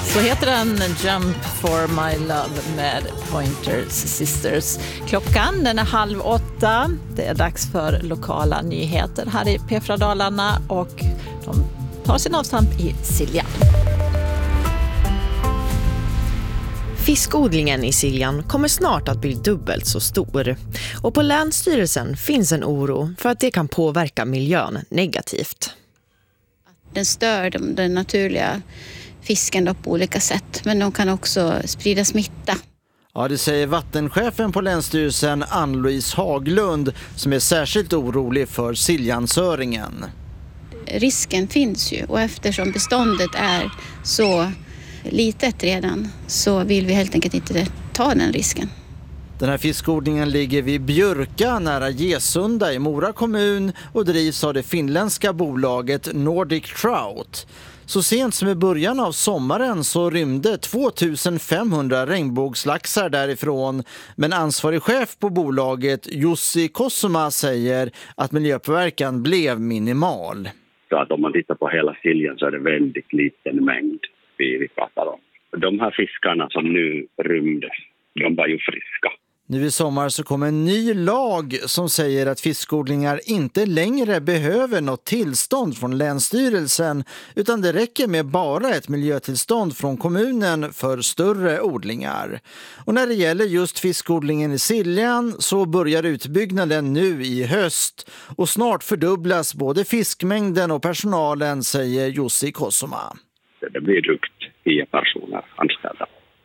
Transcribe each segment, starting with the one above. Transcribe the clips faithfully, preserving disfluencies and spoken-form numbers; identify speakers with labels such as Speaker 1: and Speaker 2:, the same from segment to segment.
Speaker 1: Så heter den Jump for my love med Pointer Sisters. Klockan den är halv åtta. Det är dags för lokala nyheter här i P fyra Dalarna och de tar sin avstamp i Siljan.
Speaker 2: Fiskodlingen i Siljan kommer snart att bli dubbelt så stor. Och på Länsstyrelsen finns en oro för att det kan påverka miljön negativt.
Speaker 3: Den stör den naturliga fisken då på olika sätt, men de kan också sprida smitta.
Speaker 4: Ja, det säger vattenchefen på Länsstyrelsen Ann-Louise Haglund som är särskilt orolig för siljansöringen.
Speaker 3: Risken finns ju, och eftersom beståndet är så litet redan så vill vi helt enkelt inte ta den risken.
Speaker 4: Den här fiskodlingen ligger vid Björka nära Gesunda i Mora kommun och drivs av det finländska bolaget Nordic Trout. Så sent som i början av sommaren så rymde tvåtusen-femhundra regnbågslaxar därifrån. Men ansvarig chef på bolaget Jussi Kossuma säger att miljöpåverkan blev minimal.
Speaker 5: Så att om man tittar på hela Siljan så är det väldigt liten mängd vi, vi pratar om. De här fiskarna som nu rymdes, de var ju friska.
Speaker 4: Nu i sommar så kommer en ny lag som säger att fiskodlingar inte längre behöver något tillstånd från Länsstyrelsen utan det räcker med bara ett miljötillstånd från kommunen för större odlingar. Och när det gäller just fiskodlingen i Siljan så börjar utbyggnaden nu i höst och snart fördubblas både fiskmängden och personalen, säger Jussi Kossuma.
Speaker 5: Det blir drygt tio personer anställda.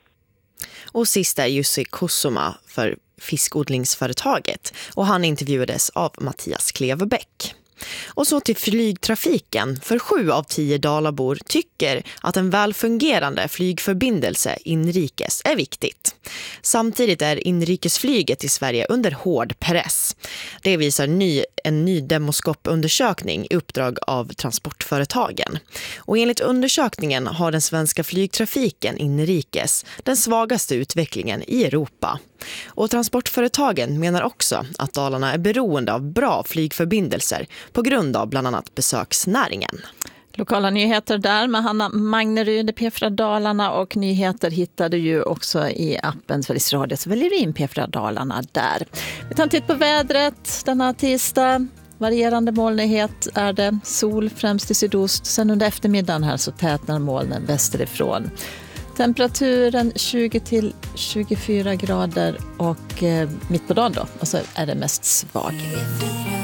Speaker 2: Och sist är Jussi Kossuma för fiskodlingsföretaget och han intervjuades av Mattias Klevebäck. Och så till flygtrafiken, för sju av tio dalabor tycker att en välfungerande flygförbindelse inrikes är viktigt. Samtidigt är inrikesflyget i Sverige under hård press. Det visar ny, en ny demoskopundersökning i uppdrag av transportföretagen. Och enligt undersökningen har den svenska flygtrafiken inrikes den svagaste utvecklingen i Europa. Och transportföretagen menar också att Dalarna är beroende av bra flygförbindelser på grund av bland annat besöksnäringen.
Speaker 1: Lokala nyheter där med Hanna Magneryd, P fyra Dalarna, och nyheter hittar du ju också i appen Sveriges Radio, så väljer du in P fyra Dalarna där. Vi tar en titt på vädret denna tisdag. Varierande molnighet är det, sol främst i sydost, sen under eftermiddagen här så tätnar molnen västerifrån. Temperaturen tjugo till tjugofyra grader och eh, mitt på dagen då, och så är det mest svag.